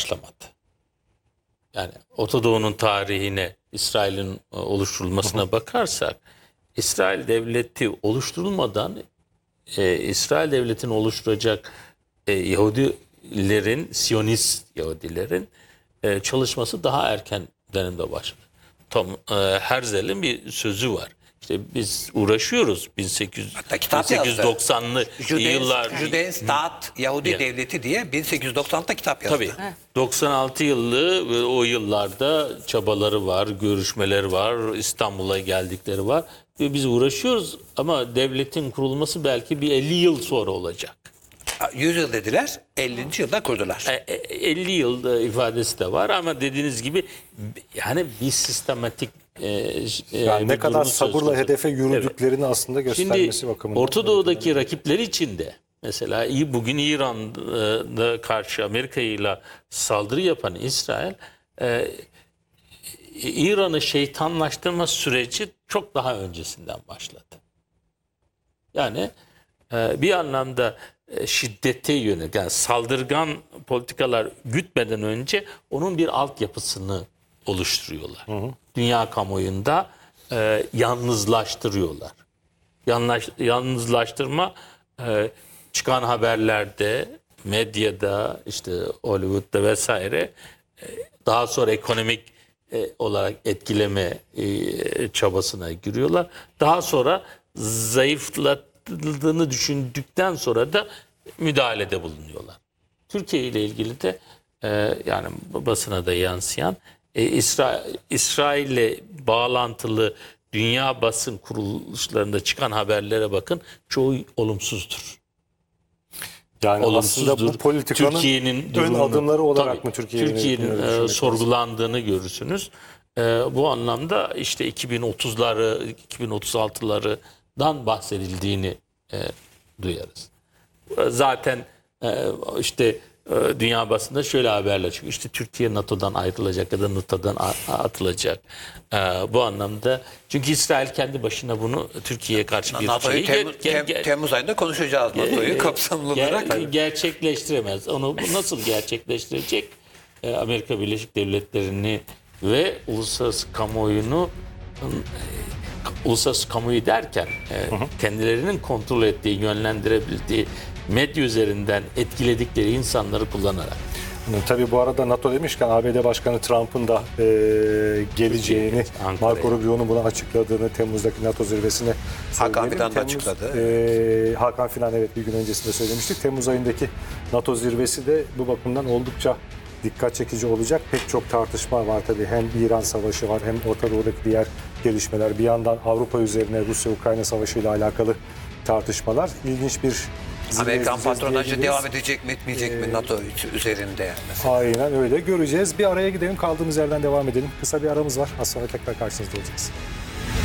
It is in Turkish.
başlamadı. Yani Orta Doğu'nun tarihine, İsrail'in oluşturulmasına bakarsak, İsrail devleti oluşturulmadan İsrail devletini oluşturacak Yahudilerin, Siyonist Yahudilerin çalışması daha erken dönemde başladı. Tom Herzl'in bir sözü var. İşte biz uğraşıyoruz 1890'lı yıllar. Judenstaat Yahudi Devleti diye 1896'da kitap yazdı. Tabii. 96 yıllı ve o yıllarda çabaları var, görüşmeleri var, İstanbul'a geldikleri var. Ve biz uğraşıyoruz ama devletin kurulması belki bir 50 yıl sonra olacak. 100 yıl dediler, 50. yılda kurdular. 50 yıl ifadesi de var ama dediğiniz gibi yani bir sistematik yani ne kadar sabırla hedefe yürüdüklerini aslında göstermesi Şimdi, bakımından. Orta Doğu'daki rakipleri için de mesela bugün İran'da karşı Amerika ile saldırı yapan İsrail İran'ı şeytanlaştırma süreci çok daha öncesinden başladı. Yani bir anlamda şiddete yönelik, yani saldırgan politikalar gütmeden önce onun bir altyapısını oluşturuyorlar. Dünya kamuoyunda yalnızlaştırıyorlar. Yalnızlaştırma çıkan haberlerde, medyada, işte Hollywood'da vesaire daha sonra ekonomik olarak etkileme çabasına giriyorlar. Daha sonra zayıflatıldığını düşündükten sonra da müdahalede bulunuyorlar. Türkiye ile ilgili de yani basına da yansıyan İsrail'le bağlantılı dünya basın kuruluşlarında çıkan haberlere bakın, çoğu olumsuzdur. Yani aslında bu politikanın Türkiye'nin ön adımları olarak tabii, mı Türkiye'nin sorgulandığını görürsünüz. Bu anlamda işte 2030'ları, 2036'lardan bahsedildiğini duyarız. Zaten işte dünya basında şöyle haberler çıkıyor. İşte Türkiye NATO'dan ayrılacak ya da NATO'dan atılacak. Bu anlamda çünkü İsrail kendi başına bunu Türkiye'ye karşı bir NATO'yu Temmuz ayında konuşacağız, NATO'yu kapsamlı olarak. Gerçekleştiremez. Onu nasıl gerçekleştirecek? Amerika Birleşik Devletleri'ni ve uluslararası kamuoyunu, uluslararası kamuoyu derken kendilerinin kontrol ettiği, yönlendirebildiği medya üzerinden etkiledikleri insanları kullanarak. Tabii bu arada NATO demişken ABD Başkanı Trump'ın da geleceğini, Marco Rubio'nun bunu açıkladığını, Temmuz'daki NATO zirvesine Hakan Fidan da açıkladı. Hakan Fidan evet bir gün öncesinde söylemiştik. Temmuz ayındaki NATO zirvesi de bu bakımdan oldukça dikkat çekici olacak. Pek çok tartışma var tabii. Hem İran Savaşı var hem Orta Doğu'daki diğer gelişmeler. Bir yandan Avrupa üzerine Rusya-Ukrayna Savaşı ile alakalı tartışmalar. İlginç bir Amerikan patronajı devam edecek mi etmeyecek mi NATO üzerinde mesela. Aynen öyle göreceğiz. Bir araya gidelim, kaldığımız yerden devam edelim. Kısa bir aramız var. Az sonra tekrar karşınızda olacağız.